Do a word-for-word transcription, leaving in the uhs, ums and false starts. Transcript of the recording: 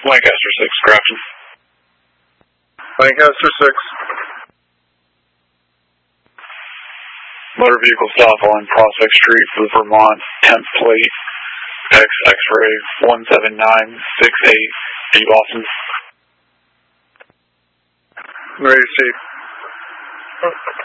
Lancaster six, Grafton. Lancaster six. Motor vehicle stop on Prospect Street for the Vermont temp plate X X-ray one seven nine six eight, B Boston. Ready to see.